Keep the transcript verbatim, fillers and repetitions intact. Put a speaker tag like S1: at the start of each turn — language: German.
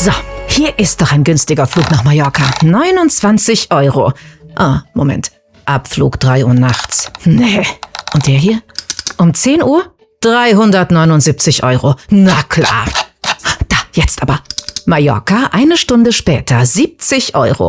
S1: So, hier ist doch ein günstiger Flug nach Mallorca. neunundzwanzig Euro. Ah, Moment. Abflug drei Uhr nachts. Nee. Und der hier? Um zehn Uhr? dreihundertneunundsiebzig Euro. Na klar. Da, jetzt aber. Mallorca, eine Stunde später, siebzig Euro.